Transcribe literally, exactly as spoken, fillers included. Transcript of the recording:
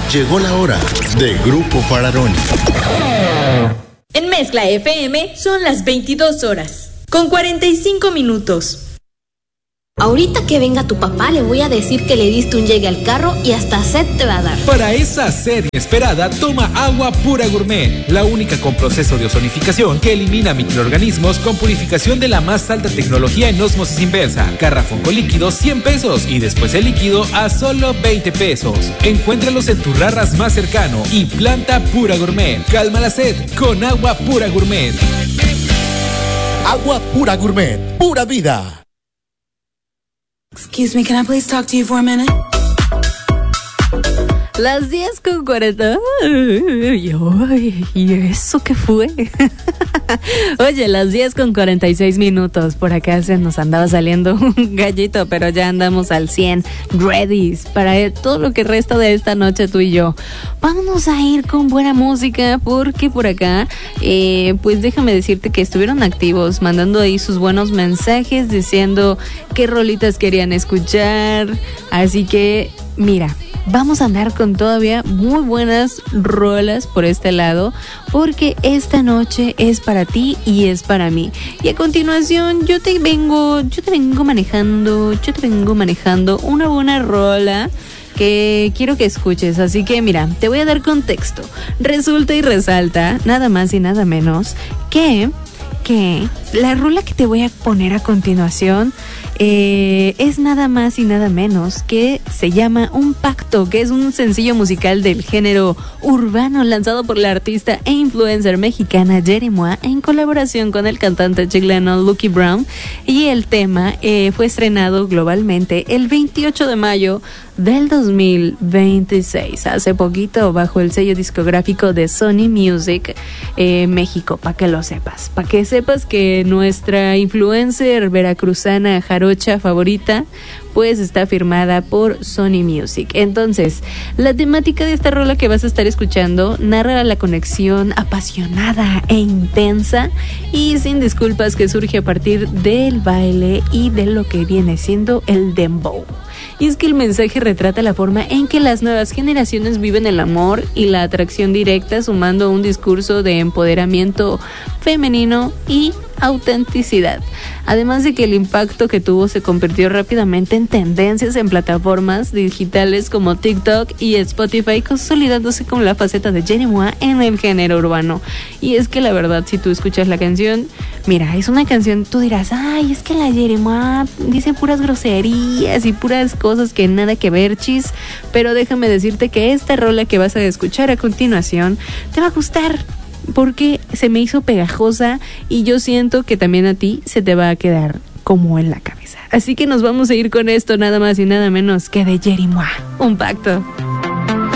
Llegó la hora de Grupo Fararoni. En Mezcla F M son las veintidós horas, con cuarenta y cinco minutos. Ahorita que venga tu papá le voy a decir que le diste un llegue al carro y hasta sed te va a dar. Para esa sed inesperada, toma Agua Pura Gourmet, la única con proceso de ozonificación que elimina microorganismos con purificación de la más alta tecnología en ósmosis inversa. Garrafón con líquido cien pesos y después el líquido a solo veinte pesos. Encuéntralos en tu Rarras más cercano y planta Pura Gourmet. Calma la sed con Agua Pura Gourmet. Agua Pura Gourmet, pura vida. Excuse me, can I please talk to you for a minute? Las diez con cuarenta. Ay, ¿y eso qué fue? Oye, las diez con cuarenta y seis minutos. Por acá se nos andaba saliendo un gallito, pero ya andamos al cien, ready para todo lo que resta de esta noche tú y yo. Vámonos a ir con buena música, porque por acá, eh, pues déjame decirte que estuvieron activos, mandando ahí sus buenos mensajes, diciendo qué rolitas querían escuchar. Así que, mira, vamos a andar con todavía muy buenas rolas por este lado, porque esta noche es para ti y es para mí. Y a continuación yo te vengo, yo te vengo manejando, yo te vengo manejando una buena rola que quiero que escuches. Así que mira, te voy a dar contexto. Resulta y resalta, nada más y nada menos, que, que la rola que te voy a poner a continuación Eh, es nada más y nada menos que se llama Un Pacto, que es un sencillo musical del género urbano lanzado por la artista e influencer mexicana Jerimois en colaboración con el cantante chileno Lucky Brown, y el tema eh, fue estrenado globalmente el veintiocho de mayo del dos mil veintiséis, hace poquito, bajo el sello discográfico de Sony Music eh, México, para que lo sepas, para que sepas que nuestra influencer veracruzana jarocha favorita pues está firmada por Sony Music. Entonces, la temática de esta rola que vas a estar escuchando narra la conexión apasionada e intensa y sin disculpas que surge a partir del baile y de lo que viene siendo el dembow. Y es que el mensaje retrata la forma en que las nuevas generaciones viven el amor y la atracción directa, sumando un discurso de empoderamiento femenino y autenticidad. Además de que el impacto que tuvo se convirtió rápidamente en tendencias en plataformas digitales como TikTok y Spotify, consolidándose como la faceta de Jerimois en el género urbano. Y es que la verdad, si tú escuchas la canción, mira, es una canción, tú dirás, ay, es que la Jerimois dice puras groserías y puras cosas que nada que ver, chis, pero déjame decirte que esta rola que vas a escuchar a continuación te va a gustar, porque se me hizo pegajosa y yo siento que también a ti se te va a quedar como en la cabeza. Así que nos vamos a ir con esto, nada más y nada menos que de Jerimois, Un Pacto.